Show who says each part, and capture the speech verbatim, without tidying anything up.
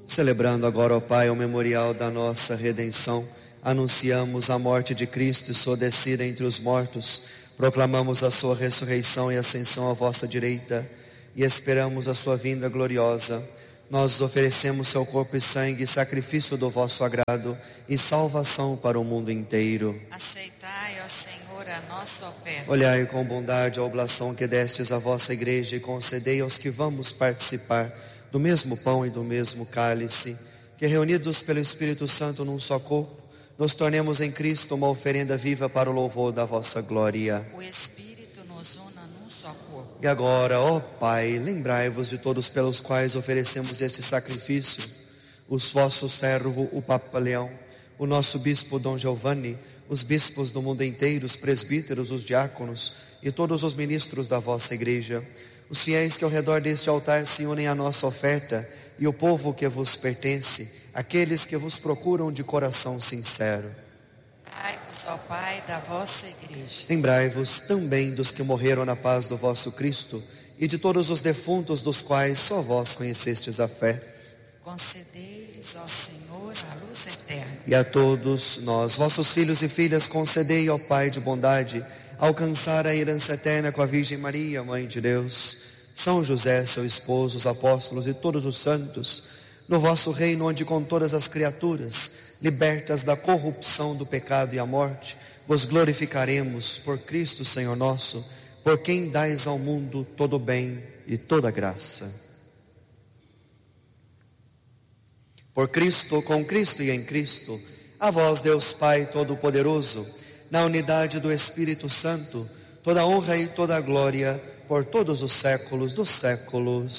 Speaker 1: Celebrando agora, ó Pai, o memorial da nossa redenção, anunciamos a morte de Cristo e sua descida entre os mortos, proclamamos a sua ressurreição e ascensão à vossa direita, e esperamos a sua vinda gloriosa. Nós oferecemos seu corpo e sangue, sacrifício do vosso agrado e salvação para o mundo inteiro.
Speaker 2: Aceitai, ó Senhor, a nossa oferta.
Speaker 1: Olhai com bondade a oblação que destes à vossa igreja e concedei aos que vamos participar do mesmo pão e do mesmo cálice, que reunidos pelo Espírito Santo num só corpo, nos tornemos em Cristo uma oferenda viva para o louvor da vossa glória.
Speaker 2: O Espírito nos una num só corpo.
Speaker 1: E agora, ó Pai, lembrai-vos de todos pelos quais oferecemos este sacrifício, os vossos servos, o Papa Leão, o nosso bispo Dom Giovanni, os bispos do mundo inteiro, os presbíteros, os diáconos e todos os ministros da vossa igreja, os fiéis que ao redor deste altar se unem à nossa oferta e o povo que vos pertence, aqueles que vos procuram de coração sincero.
Speaker 2: Lembrai-vos, ó Pai, da vossa igreja.
Speaker 1: Lembrai-vos também dos que morreram na paz do vosso Cristo e de todos os defuntos dos quais só vós conhecestes a fé.
Speaker 2: Concedei-lhes, ó Senhor, a luz eterna.
Speaker 1: E a todos nós, vossos filhos e filhas, concedei, ó Pai de bondade, alcançar a herança eterna com a Virgem Maria, Mãe de Deus, São José, seu esposo, os apóstolos e todos os santos, no vosso reino, onde com todas as criaturas, libertas da corrupção do pecado e a morte, vos glorificaremos por Cristo, Senhor nosso, por quem dais ao mundo todo o bem e toda a graça. Por Cristo, com Cristo e em Cristo, a vós, Deus Pai Todo-Poderoso, na unidade do Espírito Santo, toda honra e toda glória por todos os séculos dos séculos.